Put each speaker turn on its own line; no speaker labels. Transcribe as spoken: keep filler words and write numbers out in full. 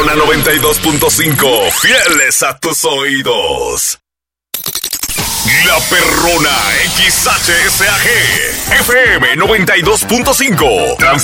La noventa y dos punto cinco, fieles a tus oídos. La Perrona X H S A G, F M noventa y dos punto cinco.